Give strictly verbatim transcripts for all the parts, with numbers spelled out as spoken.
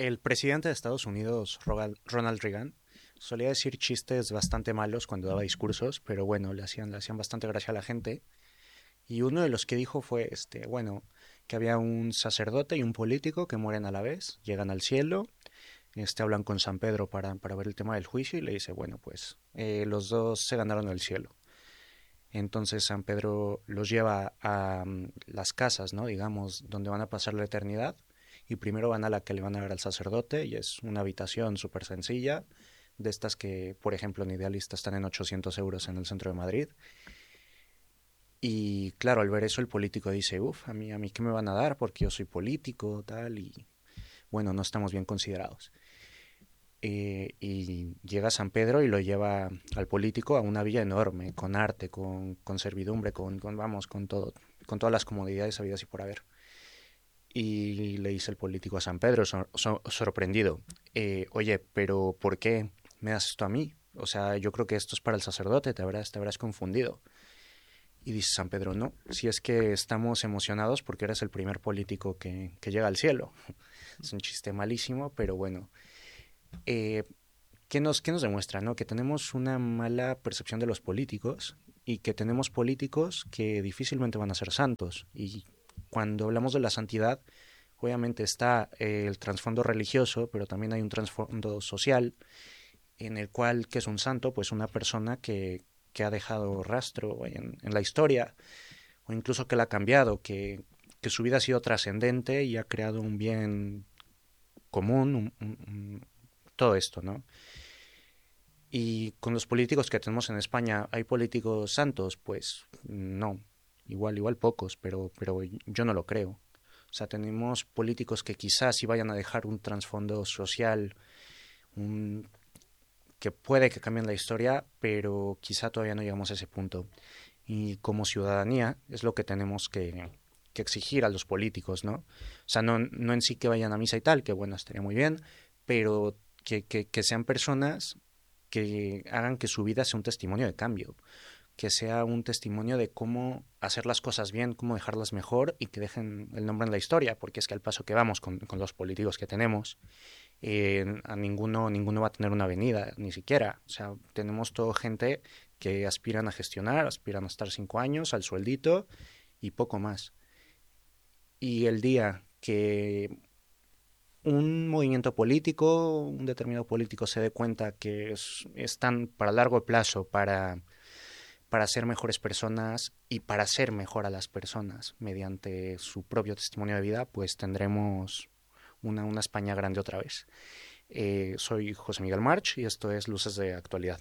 El presidente de Estados Unidos, Ronald Reagan, solía decir chistes bastante malos cuando daba discursos, pero bueno, le hacían, le hacían bastante gracia a la gente. Y uno de los que dijo fue, este, bueno, que había un sacerdote y un político que mueren a la vez, llegan al cielo, este, hablan con San Pedro para, para ver el tema del juicio y le dice, bueno, pues eh, los dos se ganaron el cielo. Entonces San Pedro los lleva a um, las casas, ¿no? Digamos, donde van a pasar la eternidad. Y primero van a la que le van a ver al sacerdote y es una habitación súper sencilla, de estas que, por ejemplo, en Idealista están en ochocientos euros en el centro de Madrid. Y claro, al ver eso el político dice, uff, a mí, a mí qué me van a dar porque yo soy político, tal, y bueno, no estamos bien considerados. Eh, y llega San Pedro y lo lleva al político a una villa enorme, con arte, con, con servidumbre, con, con, vamos, con todo, con todas las comodidades habidas y por haber. Y le dice el político a San Pedro, sor, sor, sorprendido, eh, oye, pero ¿por qué me das esto a mí? O sea, yo creo que esto es para el sacerdote, te habrás, te habrás confundido. Y dice San Pedro, no, si es que estamos emocionados porque eres el primer político que, que llega al cielo. Es un chiste malísimo, pero bueno. Eh, ¿qué, nos, ¿Qué nos demuestra? ¿No? Que tenemos una mala percepción de los políticos y que tenemos políticos que difícilmente van a ser santos. Y cuando hablamos de la santidad, obviamente está eh, el trasfondo religioso, pero también hay un trasfondo social en el cual, ¿qué es un santo? Pues una persona que, que ha dejado rastro en, en la historia o incluso que la ha cambiado, que, que su vida ha sido trascendente y ha creado un bien común, un, un, un, todo esto, ¿no? Y con los políticos que tenemos en España, ¿hay políticos santos? Pues no, igual, igual pocos, pero, pero yo no lo creo. O sea, tenemos políticos que quizás sí vayan a dejar un trasfondo social, un, que puede que cambien la historia, pero quizá todavía no llegamos a ese punto. Y como ciudadanía es lo que tenemos que, que exigir a los políticos, ¿no? O sea, no, no en sí que vayan a misa y tal, que bueno, estaría muy bien, pero que, que, que sean personas que hagan que su vida sea un testimonio de cambio, que sea un testimonio de cómo hacer las cosas bien, cómo dejarlas mejor y que dejen el nombre en la historia, porque es que al paso que vamos con, con los políticos que tenemos, eh, a ninguno, ninguno va a tener una avenida, ni siquiera. O sea, tenemos todo gente que aspiran a gestionar, aspiran a estar cinco años al sueldito y poco más. Y el día que un movimiento político, un determinado político se dé cuenta que es, están para largo plazo, para, para ser mejores personas y para ser mejor a las personas mediante su propio testimonio de vida, pues tendremos una, una España grande otra vez. Eh, soy José Miguel March y esto es Luces de Actualidad.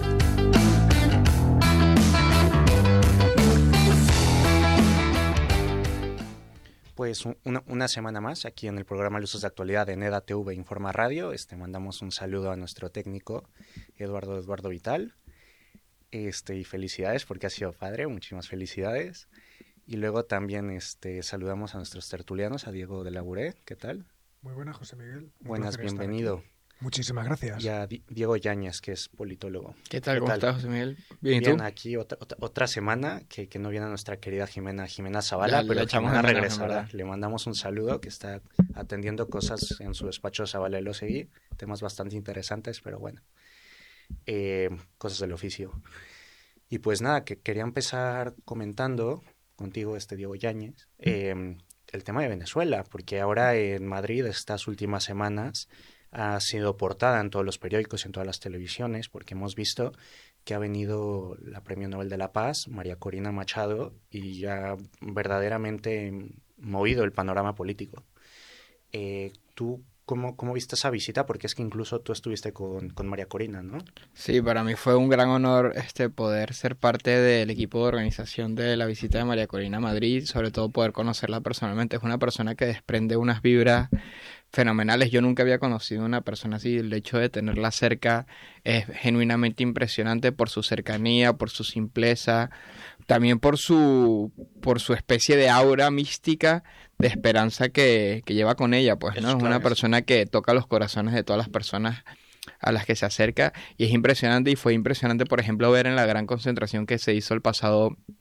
Pues una, una semana más aquí en el programa Luces de Actualidad de NEDA T V Informa Radio. Este, mandamos un saludo a nuestro técnico Eduardo Eduardo Vital. Este, y felicidades porque ha sido padre, muchísimas felicidades. Y luego también este, saludamos a nuestros tertulianos, a Diego de la Buré, ¿qué tal? Muy buenas, José Miguel. Un Buenas, bienvenido. Muchísimas gracias. Y a Di- Diego Yáñez, que es politólogo. ¿Qué tal? ¿Qué ¿Cómo tal? estás, José Miguel? Bien, ¿y Bien, tú? aquí otra, otra, otra semana que, que no viene nuestra querida Jimena Jimena Zavala, Ya, pero la echamos Jimena de menos, en regresará. verdad. Le mandamos un saludo, que está atendiendo cosas en su despacho Zavala y lo seguí, temas bastante interesantes, pero bueno, eh, cosas del oficio. Y pues nada, que quería empezar comentando contigo, este Diego Yáñez, eh, el tema de Venezuela, porque ahora en Madrid estas últimas semanas ha sido portada en todos los periódicos y en todas las televisiones, porque hemos visto que ha venido la Premio Nobel de la Paz, María Corina Machado, y ha verdaderamente movido el panorama político. Eh, ¿Tú cómo, cómo viste esa visita? Porque es que incluso tú estuviste con, con María Corina, ¿no? Sí, para mí fue un gran honor este poder ser parte del equipo de organización de la visita de María Corina a Madrid, sobre todo poder conocerla personalmente. Es una persona que desprende unas vibras fenomenales. Yo nunca había conocido a una persona así. El hecho de tenerla cerca es genuinamente impresionante por su cercanía, por su simpleza, también por su por su especie de aura mística de esperanza que, que lleva con ella, pues, ¿no? Es Es claro, una sí. persona que toca los corazones de todas las personas a las que se acerca y es impresionante y fue impresionante, por ejemplo, ver en la gran concentración que se hizo el pasado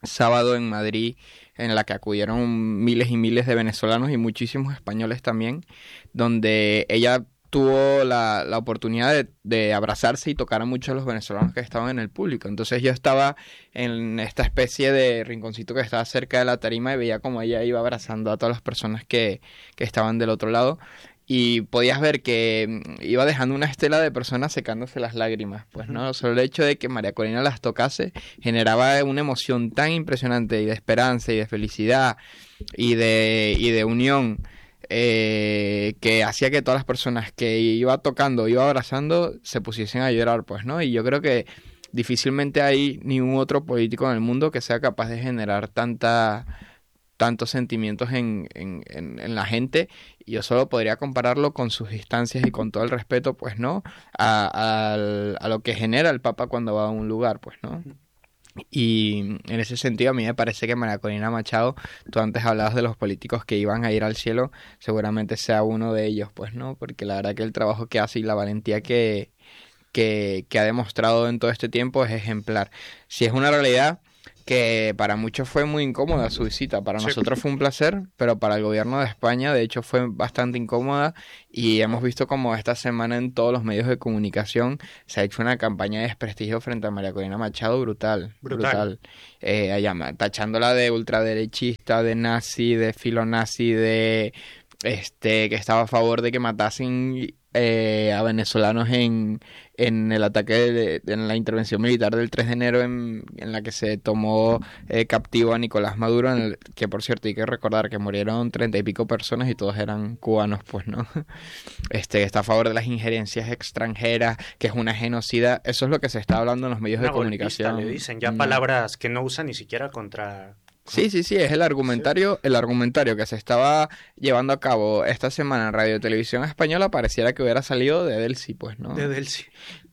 sábado en Madrid, en la que acudieron miles y miles de venezolanos y muchísimos españoles también, donde ella tuvo la, la oportunidad de, de abrazarse y tocar a muchos de los venezolanos que estaban en el público. Entonces yo estaba en esta especie de rinconcito que estaba cerca de la tarima y veía como ella iba abrazando a todas las personas que, que estaban del otro lado. Y podías ver que mm, iba dejando una estela de personas secándose las lágrimas. Pues no, solo el hecho de que María Corina las tocase generaba una emoción tan impresionante y de esperanza y de felicidad y de, y de unión, eh, que hacía que todas las personas que iba tocando, iba abrazando, se pusiesen a llorar, pues, ¿no? Y yo creo que difícilmente hay ningún otro político en el mundo que sea capaz de generar tanta tantos sentimientos en, en, en, en la gente. Y yo solo podría compararlo con sus distancias y con todo el respeto, pues, ¿no? A, a, a lo que genera el Papa cuando va a un lugar, pues, ¿no? Y en ese sentido a mí me parece que María Corina Machado, tú antes hablabas de los políticos que iban a ir al cielo, seguramente sea uno de ellos, pues, ¿no? Porque la verdad que el trabajo que hace y la valentía que, que, que ha demostrado en todo este tiempo es ejemplar. Si es una realidad que para muchos fue muy incómoda su visita, para Sí. nosotros fue un placer, pero para el gobierno de España de hecho fue bastante incómoda, y hemos visto como esta semana en todos los medios de comunicación se ha hecho una campaña de desprestigio frente a María Corina Machado brutal, Brutal. brutal, eh, allá, tachándola de ultraderechista, de nazi, de filonazi, de este que estaba a favor de que matasen eh, a venezolanos en, en el ataque, de, de, en la intervención militar del tres de enero en, en la que se tomó eh, captivo a Nicolás Maduro, en el, que por cierto hay que recordar que murieron treinta y pico personas y todos eran cubanos, pues, ¿no? Este, está a favor de las injerencias extranjeras, que es una genocida. Eso es lo que se está hablando en los medios Una de golpista, comunicación. le dicen, ya No. palabras que no usan ni siquiera contra... Sí, sí, sí, es el argumentario, el argumentario que se estaba llevando a cabo esta semana en Radio y Televisión Española, pareciera que hubiera salido de Delcy, pues, ¿no? De Delcy.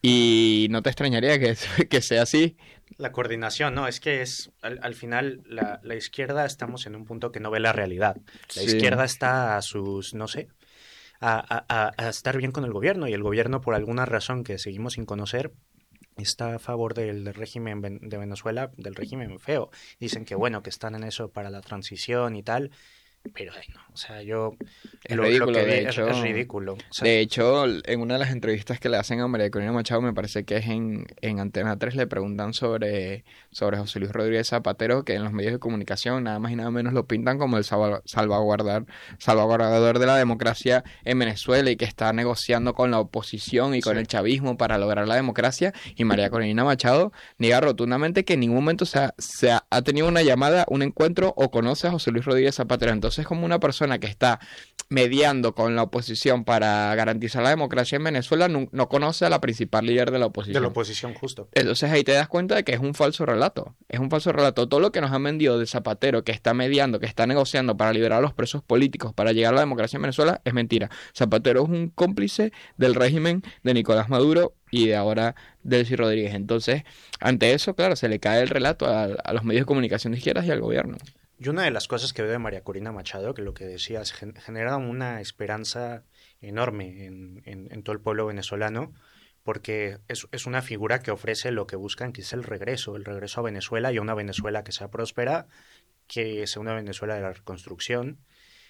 Y no te extrañaría que, que sea así. La coordinación, no, es que es, al, al final, la, la izquierda estamos en un punto que no ve la realidad. La Sí. izquierda está a sus, no sé, a, a, a estar bien con el gobierno, y el gobierno, por alguna razón que seguimos sin conocer, está a favor del, del régimen de Venezuela, del régimen feo. Dicen que bueno, que están en eso para la transición y tal, pero ay, no, o sea, yo Es lo, ridículo, lo que de vi es, hecho. es ridículo. O sea, De hecho, en una de las entrevistas que le hacen a María Corina Machado, me parece que es en, en Antena tres, le preguntan sobre, sobre José Luis Rodríguez Zapatero, que en los medios de comunicación nada más y nada menos lo pintan como el salva- salvaguardar, salvaguardador de la democracia en Venezuela y que está negociando con la oposición y con sí. el chavismo para lograr la democracia. Y María Corina Machado niega rotundamente que en ningún momento se ha, se ha, ha tenido una llamada, un encuentro o conoce a José Luis Rodríguez Zapatero. Entonces, como una persona que está mediando con la oposición para garantizar la democracia en Venezuela, no, no conoce a la principal líder de la oposición. De la oposición, justo. Entonces ahí te das cuenta de que es un falso relato. Es un falso relato. Todo lo que nos han vendido de Zapatero, que está mediando, que está negociando para liberar a los presos políticos, para llegar a la democracia en Venezuela, es mentira. Zapatero es un cómplice del régimen de Nicolás Maduro y de ahora Delcy Rodríguez. Entonces, ante eso, claro, se le cae el relato a, a los medios de comunicación de izquierdas y al gobierno. Y una de las cosas que veo de María Corina Machado, que lo que decías, gen- genera una esperanza enorme en, en, en todo el pueblo venezolano, porque es, es una figura que ofrece lo que buscan, que es el regreso, el regreso a Venezuela, y a una Venezuela que sea próspera, que sea una Venezuela de la reconstrucción.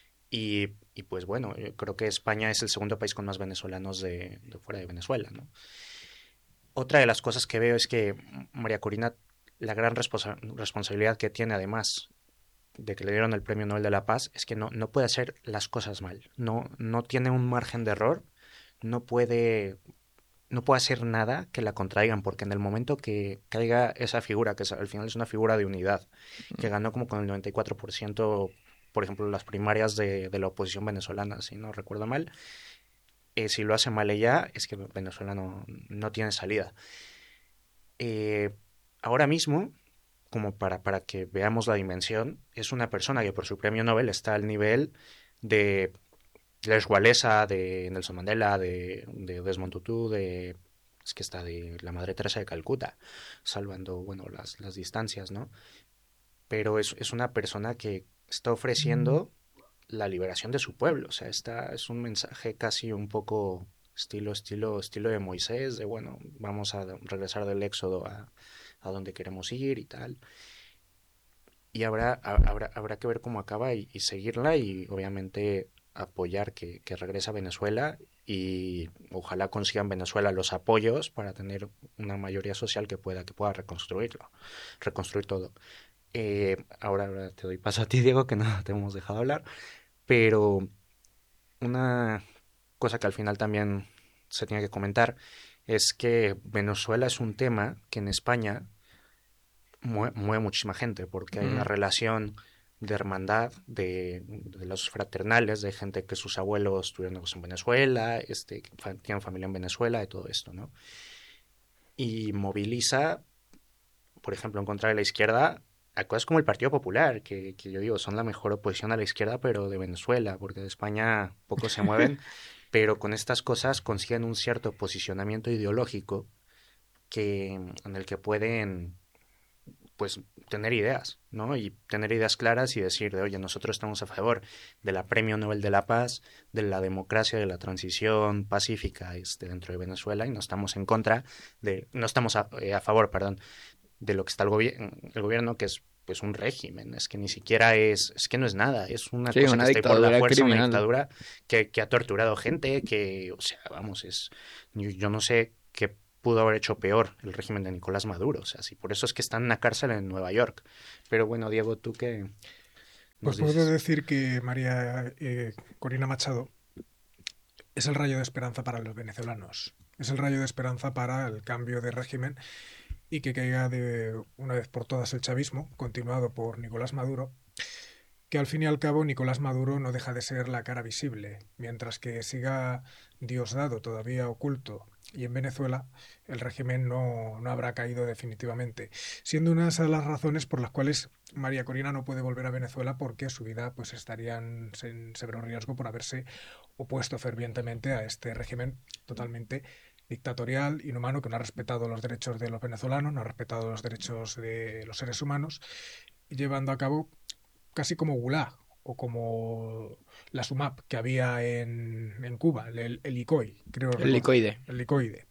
Y, y pues bueno, yo creo que España es el segundo país con más venezolanos de, de fuera de Venezuela, ¿no? Otra de las cosas que veo es que María Corina, la gran responsa- responsabilidad que tiene, además de que le dieron el Premio Nobel de la Paz, es que no, no puede hacer las cosas mal. No, no tiene un margen de error, no puede, no puede hacer nada que la contraigan, porque en el momento que caiga esa figura, que es, al final es una figura de unidad, que ganó como con el noventa y cuatro por ciento, por ejemplo, las primarias de, de la oposición venezolana, si no recuerdo mal, eh, si lo hace mal ella, es que Venezuela no, no tiene salida. Eh, ahora mismo, como para, para que veamos la dimensión, es una persona que por su premio Nobel está al nivel de Lech Walesa, de Nelson Mandela, de, de Desmond Tutu, de... Es que está de la Madre Teresa de Calcuta, salvando, bueno, las, las distancias, ¿no? Pero es, es una persona que está ofreciendo la liberación de su pueblo. O sea, está, es un mensaje casi un poco estilo, estilo, estilo de Moisés, de bueno, vamos a regresar del éxodo a, a donde queremos ir y tal. y habrá, ha- habrá, habrá que ver cómo acaba y, y seguirla y obviamente apoyar que, que regrese a Venezuela y ojalá consigan Venezuela los apoyos para tener una mayoría social que pueda, que pueda reconstruirlo, reconstruir todo. Eh, ahora, ahora te doy paso a ti, Diego, que no te hemos dejado hablar, pero una cosa que al final también se tiene que comentar es que Venezuela es un tema que en España mueve, mueve muchísima gente, porque hay una Mm. relación de hermandad, de, de los fraternales, de gente que sus abuelos tuvieron negocios en Venezuela, este, fa- tienen familia en Venezuela, de todo esto, ¿no? Y moviliza, por ejemplo, en contra de la izquierda, a cosas como el Partido Popular, que, que yo digo son la mejor oposición a la izquierda, pero de Venezuela, porque de España pocos se mueven, pero con estas cosas consiguen un cierto posicionamiento ideológico que, en el que pueden pues tener ideas, ¿no? Y tener ideas claras y decir de, oye, nosotros estamos a favor de la Premio Nobel de la Paz, de la democracia, de la transición pacífica este, dentro de Venezuela y no estamos en contra de, no estamos a, eh, a favor, perdón, de lo que está el, gobi el gobierno, que es pues un régimen, es que ni siquiera es, es que no es nada, es una Sí, cosa que una está ahí por la dictadura fuerza, una criminal. dictadura que, que ha torturado gente, que, o sea, vamos, es, yo, yo no sé qué pudo haber hecho peor el régimen de Nicolás Maduro, o sea, si por eso es que está en una cárcel en Nueva York. Pero bueno, Diego, ¿tú qué Pues nos puedo dices? decir que María eh, Corina Machado es el rayo de esperanza para los venezolanos. Es el rayo de esperanza para el cambio de régimen y que caiga de una vez por todas el chavismo, continuado por Nicolás Maduro, que al fin y al cabo Nicolás Maduro no deja de ser la cara visible, mientras que siga Diosdado todavía oculto y en Venezuela el régimen no, no habrá caído definitivamente, siendo una de las razones por las cuales María Corina no puede volver a Venezuela porque su vida pues estaría en, en severo riesgo por haberse opuesto fervientemente a este régimen totalmente dictatorial, inhumano, que no ha respetado los derechos de los venezolanos, no ha respetado los derechos de los seres humanos, llevando a cabo casi como Gulag o como la SUMAP que había en, en Cuba, el, el ICOI, creo El recordar, licoide. el ICOIDE.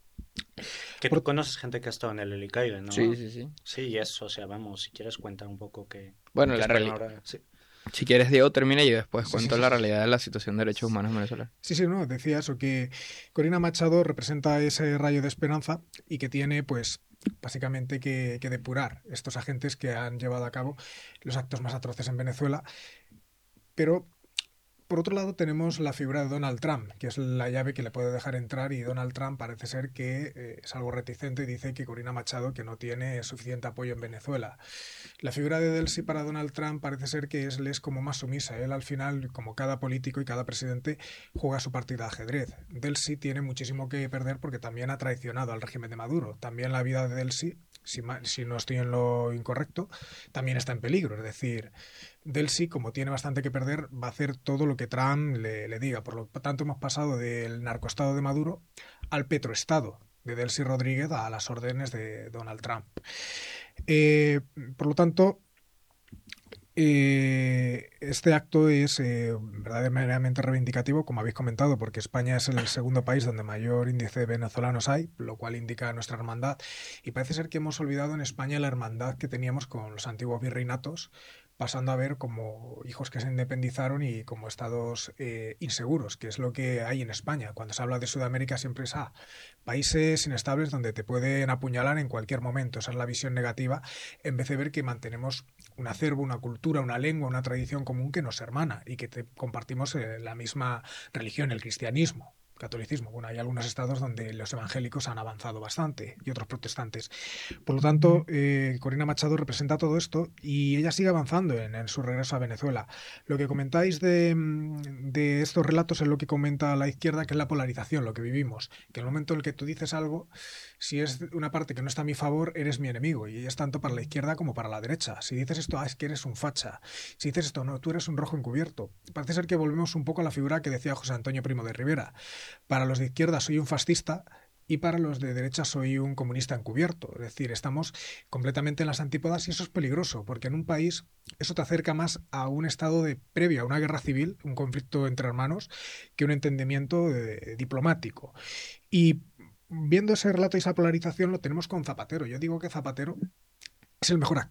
Que tú Por, conoces gente que ha estado en el Helicoide, Sí, ¿no? sí, sí. Sí, y eso, o sea, vamos, si quieres cuenta un poco que, en Bueno, qué la España realidad. ahora... Sí. Si quieres, Diego, termina y yo después sí, sí, cuento sí, la sí. realidad de la situación de derechos humanos en Venezuela. Sí, sí, no, decía eso, que Corina Machado representa ese rayo de esperanza y que tiene, pues, básicamente que, que depurar estos agentes que han llevado a cabo los actos más atroces en Venezuela, pero por otro lado, tenemos la figura de Donald Trump, que es la llave que le puede dejar entrar, y Donald Trump parece ser que eh, es algo reticente y dice que Corina Machado que no tiene suficiente apoyo en Venezuela. La figura de Delcy para Donald Trump parece ser que es, es como más sumisa. Él al final, como cada político y cada presidente, juega su partida de ajedrez. Delcy tiene muchísimo que perder porque también ha traicionado al régimen de Maduro. También la vida de Delcy, si, si no estoy en lo incorrecto, también está en peligro. Es decir, Delcy, como tiene bastante que perder, va a hacer todo lo que Trump le, le diga. Por lo tanto, hemos pasado del narcoestado de Maduro al petroestado de Delcy Rodríguez a las órdenes de Donald Trump. Eh, por lo tanto, eh, este acto es eh, verdaderamente reivindicativo, como habéis comentado, porque España es el segundo país donde mayor índice de venezolanos hay, lo cual indica nuestra hermandad. Y parece ser que hemos olvidado en España la hermandad que teníamos con los antiguos virreinatos, pasando a ver como hijos que se independizaron y como estados eh, inseguros, que es lo que hay en España. Cuando se habla de Sudamérica siempre es ah, países inestables donde te pueden apuñalar en cualquier momento. Esa es la visión negativa, en vez de ver que mantenemos un acervo, una cultura, una lengua, una tradición común que nos hermana y que te, compartimos eh, la misma religión, el cristianismo. Catolicismo. Bueno, hay algunos estados donde los evangélicos han avanzado bastante y otros protestantes. Por lo tanto, eh, Corina Machado representa todo esto y ella sigue avanzando en, en su regreso a Venezuela. Lo que comentáis de, de estos relatos es lo que comenta la izquierda, que es la polarización, lo que vivimos. Que en el momento en el que tú dices algo, si es una parte que no está a mi favor, eres mi enemigo. Y es tanto para la izquierda como para la derecha. Si dices esto, ah, es que eres un facha. Si dices esto, no, tú eres un rojo encubierto. Parece ser que volvemos un poco a la figura que decía José Antonio Primo de Rivera. Para los de izquierda soy un fascista y para los de derecha soy un comunista encubierto. Es decir, estamos completamente en las antípodas y eso es peligroso, porque en un país eso te acerca más a un estado de previo a una guerra civil, un conflicto entre hermanos, que un entendimiento de, diplomático. Y viendo ese relato y esa polarización lo tenemos con Zapatero. Yo digo que Zapatero es el mejor actor.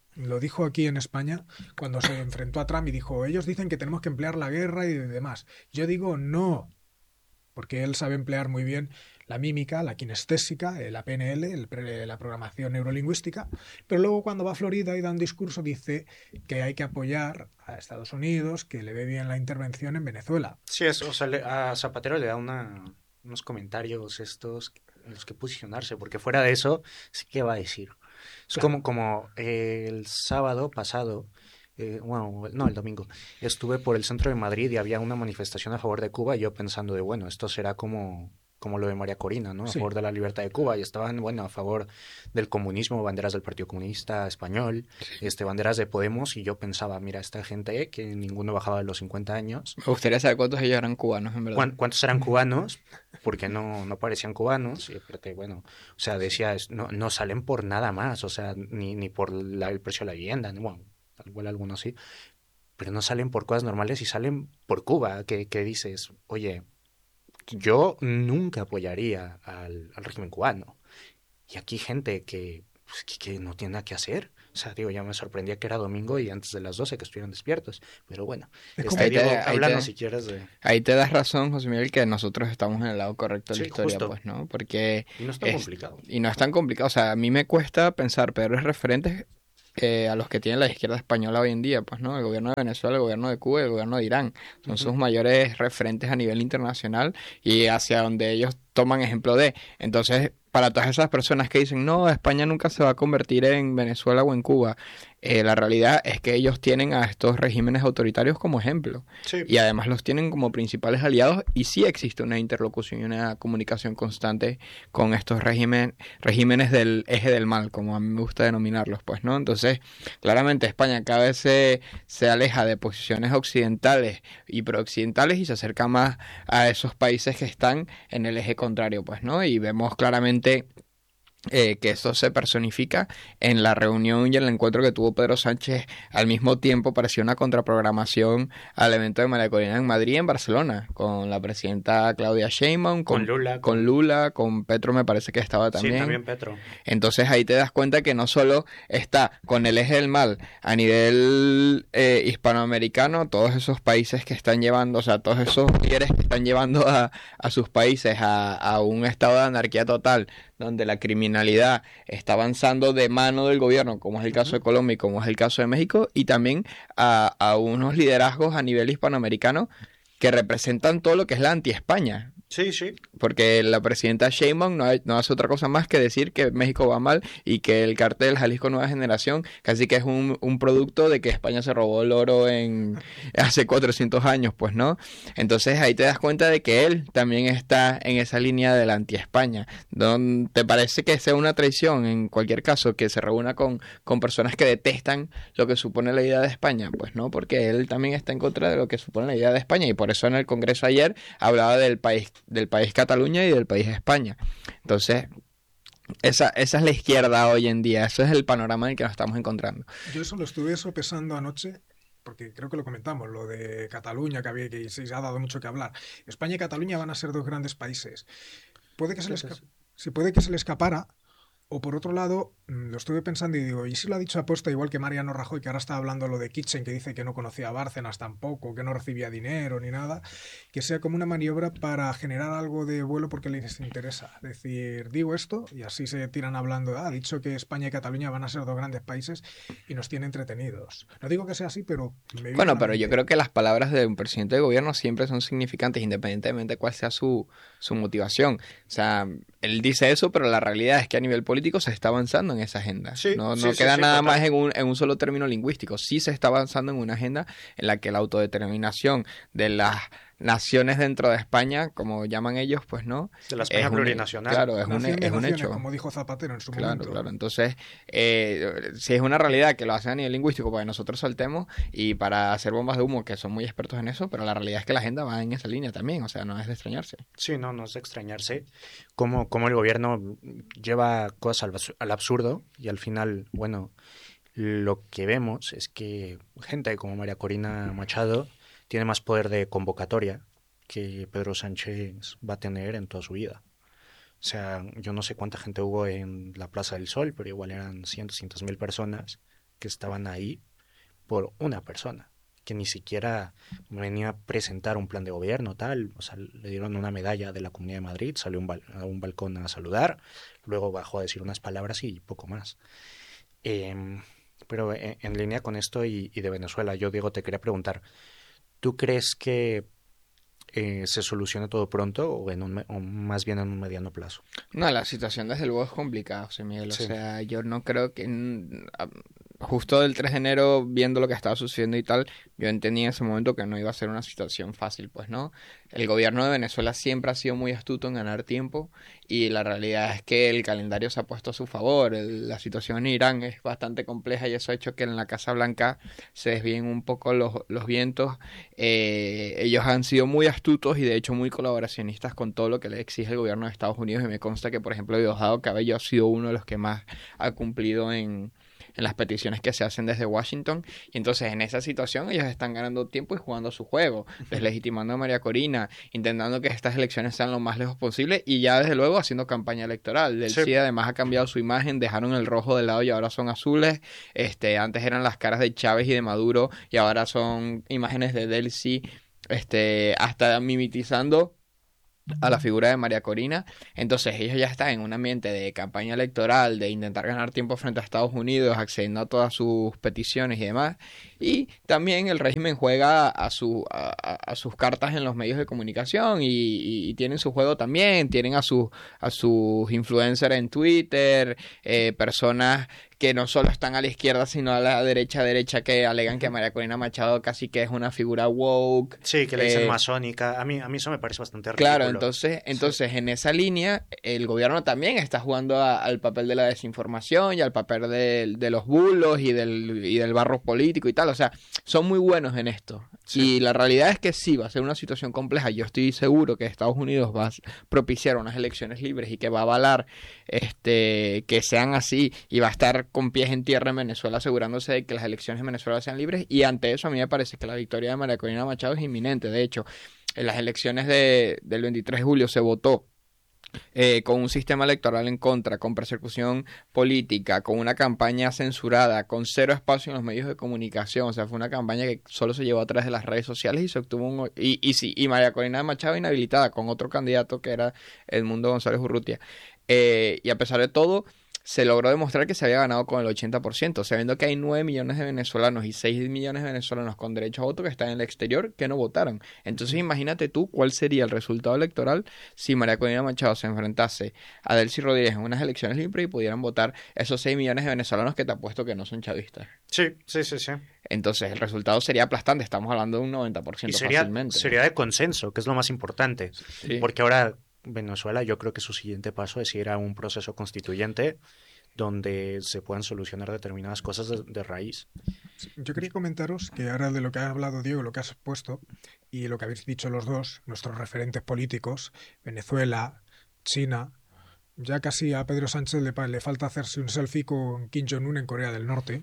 Lo dijo aquí en España cuando se enfrentó a Trump y dijo, ellos dicen que tenemos que emplear la guerra y demás. Yo digo no, porque él sabe emplear muy bien la mímica, la kinestésica, eh, la P N L, el pre- la programación neurolingüística, pero luego cuando va a Florida y da un discurso dice que hay que apoyar a Estados Unidos, que le ve bien la intervención en Venezuela. Sí, es, o sea, le- a Zapatero le da una, unos comentarios estos en los que posicionarse, porque fuera de eso, sí que va a decir. Es Claro. como, como eh, el sábado pasado, eh, bueno, no, el domingo, estuve por el centro de Madrid y había una manifestación a favor de Cuba y yo pensando de, bueno, esto será como, como lo de María Corina, ¿no? A Sí, favor de la libertad de Cuba y estaban, bueno, a favor del comunismo, banderas del Partido Comunista Español, este, banderas de Podemos y yo pensaba, mira, esta gente que ninguno bajaba de los cincuenta años. Me gustaría saber cuántos de ellos eran cubanos, en verdad. ¿Cuán- ¿Cuántos eran cubanos? Porque no, no parecían cubanos, y porque, bueno, o sea, decía, es- no, no salen por nada más, o sea, ni, ni por la- el precio de la vivienda, ni, bueno, tal cual algunos sí, pero no salen por cosas normales y salen por Cuba, que, que dices, oye, yo nunca apoyaría al, al régimen cubano. Y aquí gente que, pues, que, que no tiene nada que hacer. O sea, digo, ya me sorprendía que era domingo y antes de las doce que estuvieran despiertos. Pero bueno, es como, este, Ahí te, Diego, ahí háblanos te, si quieres de... ahí te das razón, José Miguel, que nosotros estamos en el lado correcto de la Sí, historia, justo. pues, ¿no? Porque Y no es tan es, complicado. y no es tan complicado. O sea, a mí me cuesta pensar peores referentes eh, a los que tiene la izquierda española hoy en día, pues, ¿no? El gobierno de Venezuela, el gobierno de Cuba y el gobierno de Irán. Son sus Ujú. mayores referentes a nivel internacional y hacia donde ellos toman ejemplo de. Entonces, para todas esas personas que dicen, no, España nunca se va a convertir en Venezuela o en Cuba, eh, la realidad es que ellos tienen a estos regímenes autoritarios como ejemplo Sí, y además los tienen como principales aliados y sí existe una interlocución y una comunicación constante con estos régimen, regímenes del eje del mal, como a mí me gusta denominarlos, pues, ¿no? Entonces, claramente España cada vez se, se aleja de posiciones occidentales y prooccidentales y se acerca más a esos países que están en el eje contrario, pues, ¿no? Y vemos claramente eh, que eso se personifica en la reunión y el encuentro que tuvo Pedro Sánchez al mismo tiempo. Pareció una contraprogramación al evento de María Corina en Madrid y en Barcelona, con la presidenta Claudia Sheinbaum, con con, Lula, con con... Lula, con Petro me parece que estaba Sí, también. también Petro. Entonces ahí te das cuenta que no solo está con el eje del mal a nivel eh, hispanoamericano, todos esos países que están llevando, o sea, todos esos líderes que están llevando a, a sus países a, a un estado de anarquía total, donde la criminalidad está avanzando de mano del gobierno, como es el caso Ujú. de Colombia y como es el caso de México, y también a, a unos liderazgos a nivel hispanoamericano que representan todo lo que es la anti-España. Sí, sí. Porque la presidenta Sheinbaum no, no hace otra cosa más que decir que México va mal y que el cartel Jalisco Nueva Generación casi que es un, un producto de que España se robó el oro en hace cuatrocientos años, pues, ¿no? Entonces ahí te das cuenta de que él también está en esa línea de la anti-España. ¿No te parece que sea una traición en cualquier caso que se reúna con, con personas que detestan lo que supone la idea de España? Pues no, porque él también está en contra de lo que supone la idea de España y por eso en el Congreso ayer hablaba del país, del país Cataluña y del país España. Entonces, esa, esa es la izquierda hoy en día, ese es el panorama en el que nos estamos encontrando. yo eso lo estuve sopesando anoche, porque creo que lo comentamos, lo de Cataluña, que, había, que se ha dado mucho que hablar. España y Cataluña van a ser dos grandes países. Puede que se les, si puede que se le escapara. O por otro lado, lo estuve pensando y digo, ¿y si lo ha dicho aposta igual que Mariano Rajoy, que ahora está hablando lo de Kitchen, que dice que no conocía a Bárcenas tampoco, que no recibía dinero ni nada, que sea como una maniobra para generar algo de vuelo porque les interesa? Es decir, digo esto y así se tiran hablando, ah, ha dicho que España y Cataluña van a ser dos grandes países y nos tiene entretenidos. No digo que sea así, pero me viene a Bueno, la pero yo mente. creo que las palabras de un presidente de gobierno siempre son significantes, independientemente de cuál sea su, su motivación. O sea, él dice eso, pero la realidad es que a nivel político se está avanzando en esa agenda. Sí, No, sí, no sí, queda sí, nada más total. en un, en un solo término lingüístico. Sí se está avanzando en una agenda en la que la autodeterminación de las naciones dentro de España, como llaman ellos, pues no, De la es España un, plurinacional. claro, es un, Nación de es un naciones, hecho. como dijo Zapatero en su Claro, momento. claro. Entonces, eh, si es una realidad que lo hacen a nivel lingüístico para que nosotros saltemos y para hacer bombas de humo, que son muy expertos en eso, pero la realidad es que la agenda va en esa línea también, o sea, no es de extrañarse. Sí, no, no es de extrañarse cómo, cómo el gobierno lleva cosas al, abs- al absurdo y al final, bueno, lo que vemos es que gente como María Corina Machado tiene más poder de convocatoria que Pedro Sánchez va a tener en toda su vida. O sea, yo no sé cuánta gente hubo en la Plaza del Sol, pero igual eran cientos, cientos mil personas. que estaban ahí por una persona, que ni siquiera venía a presentar un plan de gobierno, tal. O sea, le dieron una medalla de la Comunidad de Madrid, salió un bal- a un balcón a saludar, luego bajó a decir unas palabras y poco más. Eh, pero en, en línea con esto y, y de Venezuela, yo, Diego, te quería preguntar, ¿tú crees que eh, se solucione todo pronto o, en un, me- o más bien en un mediano plazo? No, la situación desde luego es complicada, José Miguel. O Sí, sea, yo no creo que... mm, a- Justo el tres de enero, viendo lo que estaba sucediendo y tal, yo entendí en ese momento que no iba a ser una situación fácil, pues no. El gobierno de Venezuela siempre ha sido muy astuto en ganar tiempo y la realidad es que el calendario se ha puesto a su favor. El- la situación en Irán es bastante compleja y eso ha hecho que en la Casa Blanca se desvíen un poco los, los vientos. Eh, ellos han sido muy astutos y de hecho muy colaboracionistas con todo lo que le exige el gobierno de Estados Unidos y me consta que, por ejemplo, Diosdado Cabello ha sido uno de los que más ha cumplido en, en las peticiones que se hacen desde Washington. Y entonces en esa situación ellos están ganando tiempo y jugando su juego, deslegitimando a María Corina, intentando que estas elecciones sean lo más lejos posible y ya desde luego haciendo campaña electoral. Del sí, C I A además ha cambiado su imagen, dejaron el rojo de lado y ahora son azules. Este, antes eran las caras de Chávez y de Maduro y ahora son imágenes de Delcy, este, hasta mimetizando a la figura de María Corina. Entonces ellos ya están en un ambiente de campaña electoral, de intentar ganar tiempo frente a Estados Unidos, accediendo a todas sus peticiones y demás. Y también el régimen juega a, su, a, a- a sus cartas en los medios de comunicación y, y- y tienen su juego también, tienen a, sus a sus influencers en Twitter, eh, personas que no solo están a la izquierda, sino a la derecha, derecha, que alegan que María Corina Machado casi que es una figura woke. sí, que le dicen eh, masónica. A mí, a mí eso me parece bastante Claro, ridículo. entonces, Sí, entonces en esa línea el gobierno también está jugando a- al papel de la desinformación y al papel de, de los bulos y del, y del barro político y tal. O sea, son muy buenos en esto. sí. Y la realidad es que sí, va a ser una situación compleja. Yo estoy seguro que Estados Unidos va a propiciar unas elecciones libres y que va a avalar este, que sean así y va a estar con pies en tierra en Venezuela asegurándose de que las elecciones en Venezuela sean libres. Y ante eso a mí me parece que la victoria de María Corina Machado es inminente. De hecho, en las elecciones de, del veintitrés de julio se votó eh, con un sistema electoral en contra, con persecución política, con una campaña censurada, con cero espacio en los medios de comunicación. O sea, fue una campaña que solo se llevó a través de las redes sociales y se obtuvo un... Y, y sí, y María Corina Machado inhabilitada con otro candidato que era Edmundo González Urrutia. Eh, y a pesar de todo, se logró demostrar que se había ganado con el ochenta por ciento, sabiendo que hay nueve millones de venezolanos y seis millones de venezolanos con derecho a voto que están en el exterior que no votaron. Entonces imagínate tú cuál sería el resultado electoral si María Corina Machado se enfrentase a Delcy Rodríguez en unas elecciones libres y pudieran votar esos seis millones de venezolanos que te apuesto que no son chavistas. Sí, sí, sí, sí. Entonces el resultado sería aplastante, estamos hablando de un noventa por Y ciento sería, fácilmente. sería de consenso, que es lo más importante. Sí. Porque ahora Venezuela, yo creo que su siguiente paso es ir a un proceso constituyente donde se puedan solucionar determinadas cosas de, de raíz. Yo quería comentaros que ahora de lo que ha hablado Diego, lo que has expuesto y lo que habéis dicho los dos, nuestros referentes políticos, Venezuela, China, ya casi a Pedro Sánchez le, pa- le falta hacerse un selfie con Kim Jong-un en Corea del Norte,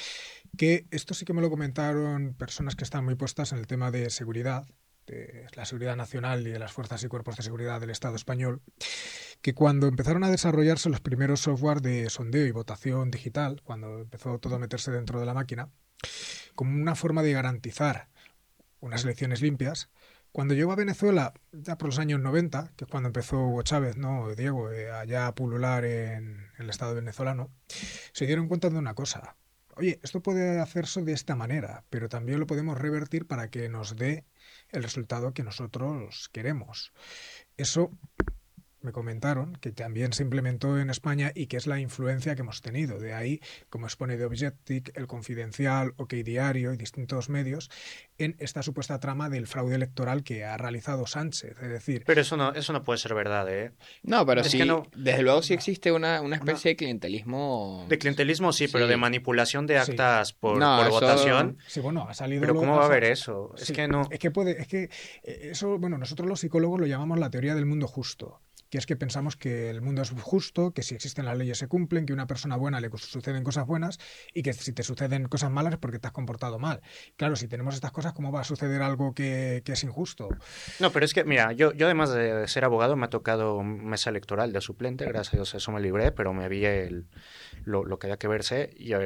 que esto sí que me lo comentaron personas que están muy puestas en el tema de seguridad, de la seguridad nacional y de las fuerzas y cuerpos de seguridad del Estado español, que cuando empezaron a desarrollarse los primeros software de sondeo y votación digital, cuando empezó todo a meterse dentro de la máquina, como una forma de garantizar unas elecciones limpias, cuando llegó a Venezuela, ya por los años noventa, que es cuando empezó Hugo Chávez, ¿no? Diego, eh, allá a pulular en, en el Estado venezolano, se dieron cuenta de una cosa. Oye, esto puede hacerse de esta manera, pero también lo podemos revertir para que nos dé el resultado que nosotros queremos. Eso me comentaron que también se implementó en España y que es la influencia que hemos tenido. De ahí, como expone The Objective, El Confidencial, OK Diario y distintos medios, en esta supuesta trama del fraude electoral que ha realizado Sánchez. Es decir, Pero eso no, eso no puede ser verdad, ¿eh? No, pero Es sí, que no. desde luego sí existe una, una No. especie de clientelismo. De clientelismo sí, pero Sí. de manipulación de Sí. actas por, No, por eso- votación. sí, bueno, ha salido... Pero lo- ¿cómo ha va a sa- haber eso? Es Sí, que no. Es que puede, es que eh, eso, bueno, nosotros los psicólogos lo llamamos la teoría del mundo justo, que es que pensamos que el mundo es justo, que si existen las leyes se cumplen, que a una persona buena le suceden cosas buenas y que si te suceden cosas malas es porque te has comportado mal. Claro, si tenemos estas cosas, ¿cómo va a suceder algo que, que es injusto? No, pero es que, mira, yo, yo además de ser abogado me ha tocado mesa electoral de suplente, gracias a Dios eso me libré, pero me vi el, lo, lo que había que verse. Y a ver,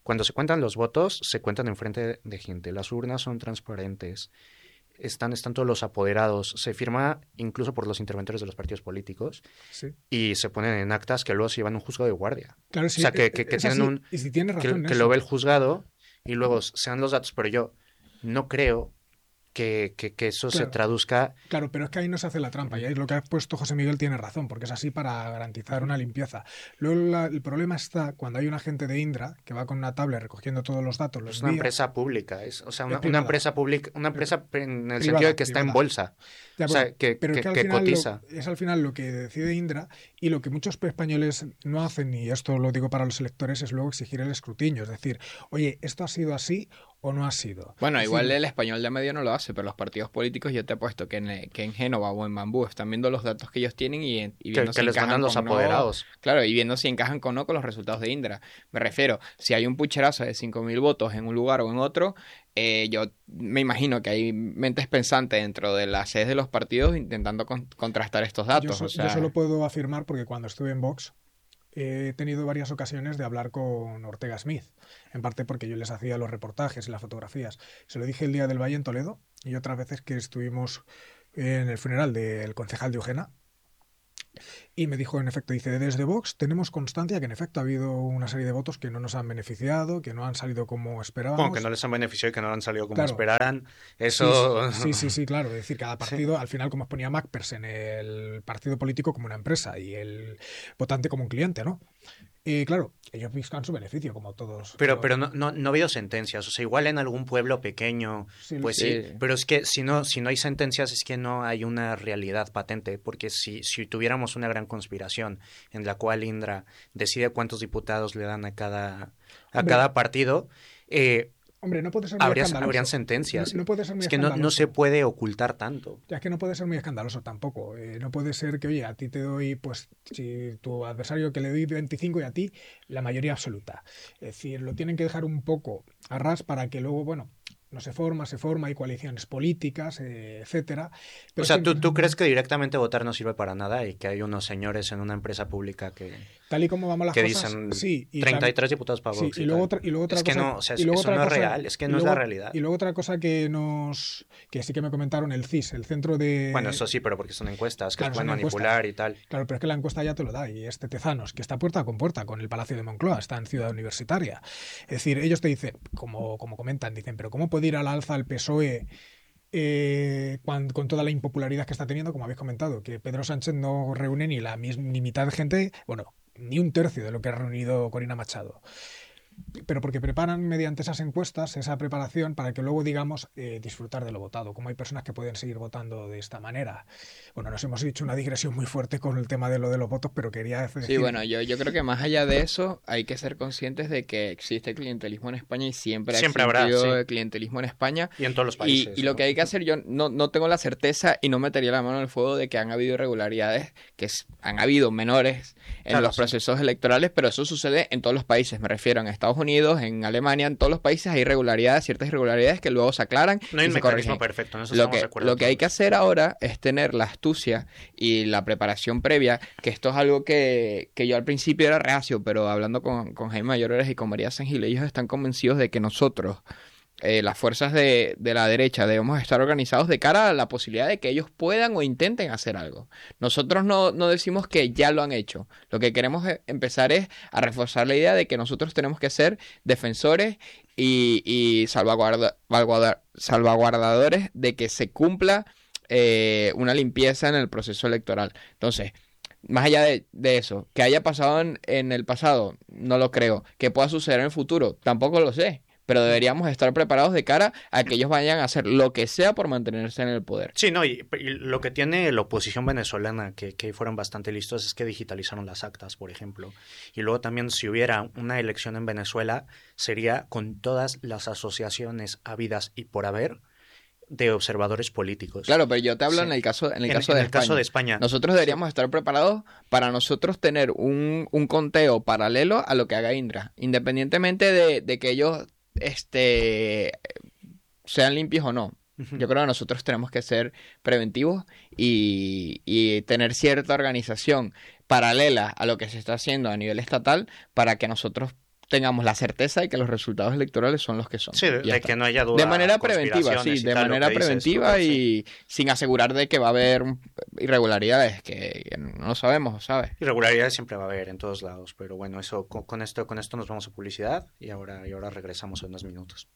cuando se cuentan los votos, se cuentan enfrente de gente. Las urnas son transparentes. Están, están todos los apoderados. Se firma incluso por los interventores de los partidos políticos. Sí. Y se ponen en actas que luego se llevan a un juzgado de guardia. Claro, sí, o sea, que, que, que tienen así. un... Y si tienes razón que, que lo ve el juzgado y luego se dan los datos. Pero yo no creo que, que, que eso claro. se traduzca... Claro, pero es que ahí no se hace la trampa. Y ahí lo que ha puesto José Miguel tiene razón, porque es así para garantizar una limpieza. Luego la, el problema está cuando hay un agente de Indra que va con una tablet recogiendo todos los datos. Los es una envía. empresa pública. Es, o sea, una, Es una empresa pública, una empresa en el privada, sentido de que está privada. en bolsa. Ya, o sea, que, pero que, es que, al que final cotiza. Lo, es al final lo que decide Indra, y lo que muchos españoles no hacen, y esto lo digo para los electores, es luego exigir el escrutinio. Es decir, oye, ¿esto ha sido así o no ha sido? Bueno, es igual decir, el español de medio no lo hace, pero los partidos políticos yo te apuesto que en, que en Génova o en Bambú están viendo los datos que ellos tienen y, y viendo Que, si que les encajan mandan los con apoderados. No, claro, y viendo si encajan con no con los resultados de Indra. Me refiero, si hay un pucherazo de cinco mil votos en un lugar o en otro, eh, yo me imagino que hay mentes pensantes dentro de las sedes de los partidos intentando con, contrastar estos datos. Yo, so, o sea... yo solo puedo afirmar, porque cuando estuve en Vox, he tenido varias ocasiones de hablar con Ortega Smith, en parte porque yo les hacía los reportajes y las fotografías. Se lo dije el día del Valle en Toledo y otras veces que estuvimos en el funeral del concejal de Eugena. Y me dijo, en efecto, dice, desde Vox tenemos constancia que en efecto ha habido una serie de votos que no nos han beneficiado, que no han salido como esperábamos. Como que no les han beneficiado y que no han salido como claro. esperaran. Eso... Sí, sí, sí, sí, claro. Es decir, cada partido, sí. Al final, como exponía Macpers, en el partido político como una empresa y el votante como un cliente, ¿no? Y claro, ellos buscan su beneficio, como todos. Pero, todos. pero no, no, no ha habido sentencias. O sea, igual en algún pueblo pequeño, sí, pues sí. sí. Pero es que si no, si no hay sentencias es que no hay una realidad patente. Porque si, si tuviéramos una gran conspiración en la cual Indra decide cuántos diputados le dan a cada, a Hombre. cada partido... Eh, Hombre, no puede ser muy Habría, escandaloso. Habrían sentencias. No, no puede ser muy es que escandaloso. no, no se puede ocultar tanto. Ya es que no puede ser muy escandaloso tampoco. Eh, no puede ser que, oye, a ti te doy, pues, si tu adversario que le doy veinticinco y a ti la mayoría absoluta. Es decir, lo tienen que dejar un poco a ras para que luego, bueno, no se forma, se forma, hay coaliciones políticas, eh, etcétera. Pero o sea, ¿tú, ¿tú crees que directamente votar no sirve para nada y que hay unos señores en una empresa pública que... Tal y como vamos las que cosas, dicen sí, y treinta y tres también, diputados para sí, Vox. Y, y, luego otra, y luego otra es cosa, que no, o sea, y luego eso otra no cosa, es real, es que no luego, es la realidad. Y luego otra cosa que nos que sí que me comentaron el C I S, el centro de... Bueno, eso sí, pero porque son encuestas, que claro, se pueden manipular encuestas. Y tal. Claro, pero es que la encuesta ya te lo da, y este Tezanos, que está puerta con puerta con el Palacio de Moncloa, está en Ciudad Universitaria. Es decir, ellos te dicen, como, como comentan, dicen, pero ¿cómo puede ir al alza el P S O E Eh, con, con toda la impopularidad que está teniendo, como habéis comentado, que Pedro Sánchez no reúne ni la misma, ni mitad de gente, bueno, ni un tercio de lo que ha reunido Corina Machado. Pero porque preparan mediante esas encuestas, esa preparación, para que luego, digamos, eh, disfrutar de lo votado. Como hay personas que pueden seguir votando de esta manera. Bueno, nos hemos hecho una digresión muy fuerte con el tema de lo de los votos, pero quería decir... Sí, bueno, yo, yo creo que más allá de eso, hay que ser conscientes de que existe clientelismo en España y siempre, siempre ha existido habrá, sí. clientelismo en España. Y en todos los países. Y, y lo que hay que hacer, yo no, no tengo la certeza y no metería la mano en el fuego de que han habido irregularidades, que es, han habido menores en claro, los sí. procesos electorales, pero eso sucede en todos los países. Me refiero en Estados Unidos, en Alemania, en todos los países hay irregularidades, ciertas irregularidades que luego se aclaran. No hay y un se mecanismo corrigen. perfecto, en eso lo estamos que, de acuerdo. Lo que hay que hacer ahora es tener la astucia y la preparación previa, que esto es algo que, que yo al principio era reacio, pero hablando con, con Jaime Mayorores y con María Sengil, ellos están convencidos de que nosotros, eh, las fuerzas de, de la derecha, debemos estar organizados de cara a la posibilidad de que ellos puedan o intenten hacer algo. Nosotros no, no decimos que ya lo han hecho. Lo que queremos es empezar es a reforzar la idea de que nosotros tenemos que ser defensores y, y salvaguarda, salvaguarda, salvaguardadores de que se cumpla eh, una limpieza en el proceso electoral. Entonces, más allá de, de eso, que haya pasado en, en el pasado, no lo creo. Que pueda suceder en el futuro, tampoco lo sé. Pero deberíamos estar preparados de cara a que ellos vayan a hacer lo que sea por mantenerse en el poder. Sí, no, y, y lo que tiene la oposición venezolana, que, que fueron bastante listos, es que digitalizaron las actas, por ejemplo. Y luego también, si hubiera una elección en Venezuela, sería con todas las asociaciones habidas y por haber de observadores políticos. Claro, pero yo te hablo sí. en el caso en el en, caso, en de, el España. caso de España. Nosotros deberíamos estar preparados para nosotros tener un, un conteo paralelo a lo que haga Indra, independientemente de, de que ellos este sean limpios o no. Uh-huh. Yo creo que nosotros tenemos que ser preventivos y, y tener cierta organización paralela a lo que se está haciendo a nivel estatal para que nosotros tengamos la certeza de que los resultados electorales son los que son. Sí, de, de que no haya duda. De manera preventiva, sí, de manera preventiva dices, y sí. sin asegurar de que va a haber irregularidades, que, que no lo sabemos, ¿sabes? Irregularidades siempre va a haber en todos lados, pero bueno, eso con, con esto con esto nos vamos a publicidad y ahora, y ahora regresamos en unos minutos.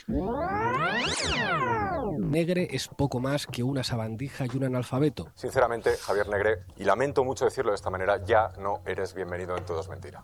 Negre es poco más que una sabandija y un analfabeto. Sinceramente, Javier Negre, y lamento mucho decirlo de esta manera, ya no eres bienvenido en Todo es Mentira.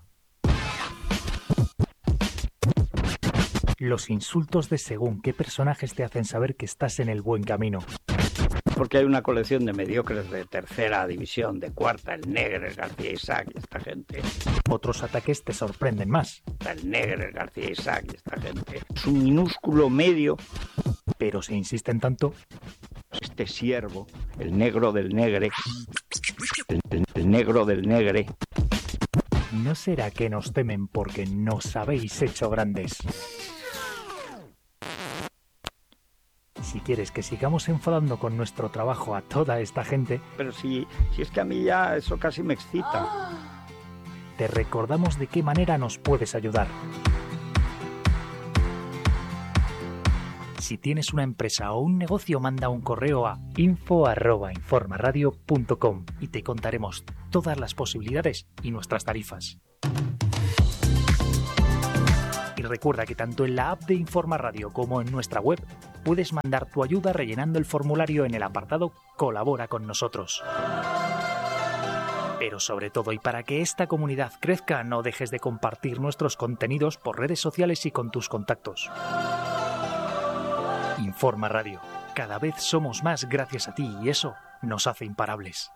Los insultos de según qué personajes te hacen saber que estás en el buen camino. Porque hay una colección de mediocres de tercera división, de cuarta, el Negre, el García Isaac y esta gente. Otros ataques te sorprenden más. El Negre, el García Isaac y esta gente. Es un minúsculo medio. Pero se insisten tanto. Este siervo, el negro del negre, el, el, el negro del negre. ¿No será que nos temen porque nos habéis hecho grandes? Si quieres que sigamos enfadando con nuestro trabajo a toda esta gente... Pero si, si es que a mí ya eso casi me excita. Te recordamos de qué manera nos puedes ayudar. Si tienes una empresa o un negocio, manda un correo a info arroba informaradio punto com y te contaremos todas las posibilidades y nuestras tarifas. Y recuerda que tanto en la app de Informa Radio como en nuestra web puedes mandar tu ayuda rellenando el formulario en el apartado Colabora con nosotros. Pero sobre todo, y para que esta comunidad crezca, no dejes de compartir nuestros contenidos por redes sociales y con tus contactos. Informa Radio. Cada vez somos más gracias a ti y eso nos hace imparables.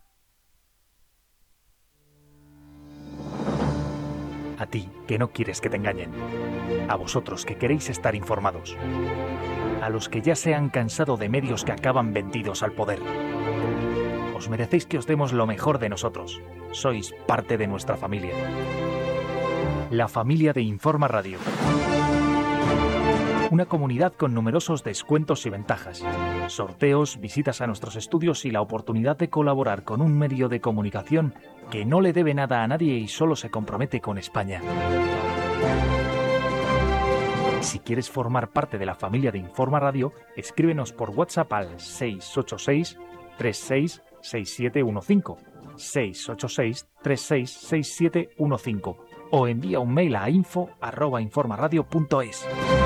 A ti, que no quieres que te engañen. A vosotros, que queréis estar informados. A los que ya se han cansado de medios que acaban vendidos al poder. Os merecéis que os demos lo mejor de nosotros. Sois parte de nuestra familia. La familia de Informa Radio. Una comunidad con numerosos descuentos y ventajas, sorteos, visitas a nuestros estudios y la oportunidad de colaborar con un medio de comunicación que no le debe nada a nadie y solo se compromete con España. Si quieres formar parte de la familia de Informa Radio, escríbenos por WhatsApp al seis ocho seis, tres seis, seis siete uno cinco, seis ocho seis, tres seis, seis siete uno cinco o envía un mail a info arroba informaradio punto es.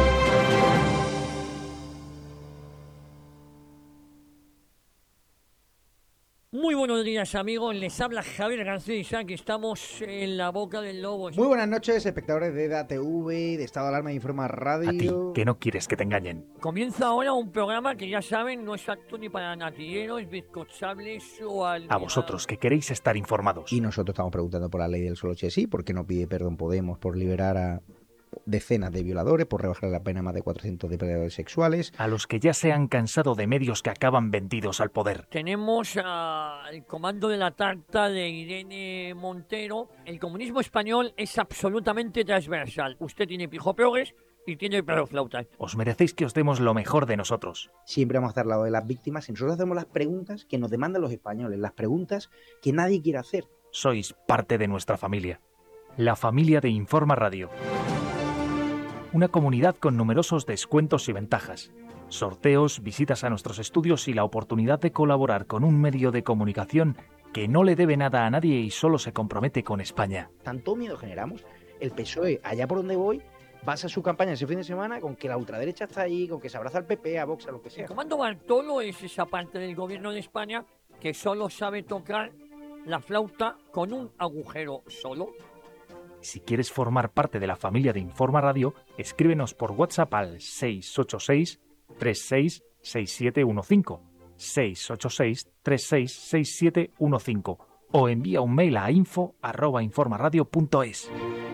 Muy buenos días, amigos. Les habla Javier García Isaac. Estamos en la boca del lobo. Muy buenas noches, espectadores de E D A T V, de Estado de Alarma de Informa Radio. A ti, que no quieres que te engañen. Comienza ahora un programa que ya saben no es apto ni para natilleros, bizcochables o al... A vosotros, que queréis estar informados. Y nosotros estamos preguntando por la ley del solo sí, ¿por qué no pide perdón Podemos por liberar a decenas de violadores, por rebajar la pena a más de cuatrocientos depredadores sexuales? A los que ya se han cansado de medios que acaban vendidos al poder. Tenemos al comando de la tarta de Irene Montero. El comunismo español es absolutamente transversal. Usted tiene pijo progres y tiene perro flautas. Os merecéis que os demos lo mejor de nosotros. Siempre vamos a estar al lado de las víctimas y nosotros hacemos las preguntas que nos demandan los españoles, las preguntas que nadie quiere hacer. Sois parte de nuestra familia. La familia de Informa Radio. Una comunidad con numerosos descuentos y ventajas, sorteos, visitas a nuestros estudios y la oportunidad de colaborar con un medio de comunicación que no le debe nada a nadie y solo se compromete con España. Tanto miedo generamos. El P S O E, allá por donde voy, basa su campaña ese fin de semana con que la ultraderecha está ahí, con que se abraza al P P, a Vox, a lo que sea. El comando Bartolo es esa parte del gobierno de España que solo sabe tocar la flauta con un agujero solo. Si quieres formar parte de la familia de Informa Radio, escríbenos por WhatsApp al seis ocho seis, tres seis, seis siete uno cinco, seis ocho seis, tres seis, seis siete uno cinco o envía un mail a info arroba informaradio punto es.